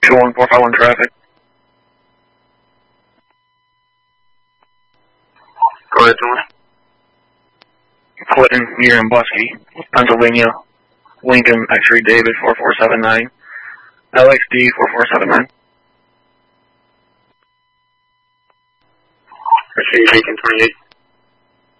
21451 traffic. Go ahead, Thomas. Clinton, you're in Buskey, Pennsylvania. Lincoln, X-ray David 4479. LXD 4479. Proceed, Lincoln 28.